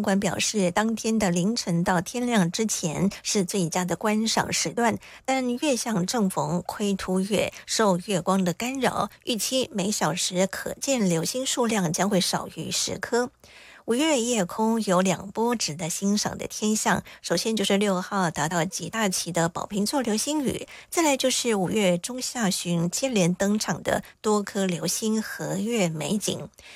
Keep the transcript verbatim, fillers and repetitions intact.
馆表示，当天的凌晨到天亮之前是最佳的观赏时段，但月相正逢亏凸月，受月光的干扰，预期每小时可见流星数量将会少于十颗。五月夜空有两波值得欣赏的天象，首先就是六号达到极大期的宝瓶座流星雨，再来就是五月中下旬接连登场的多颗流星合月美景。